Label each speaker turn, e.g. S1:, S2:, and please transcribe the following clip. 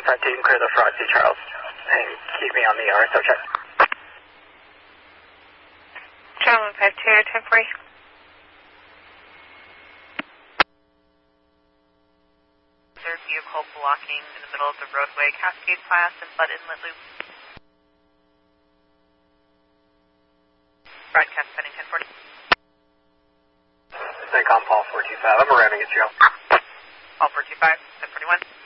S1: front team, clear the Frosty Charles, and keep me on the RSO check.
S2: Charlie 152, 1040.
S3: Third vehicle blocking in the middle of the roadway, Cascade Pass and Bud Inlet Loop. Broadcast pending 1040.
S1: Staycom Paul 425, I'm arriving at Joe.
S3: Paul 425, 1041.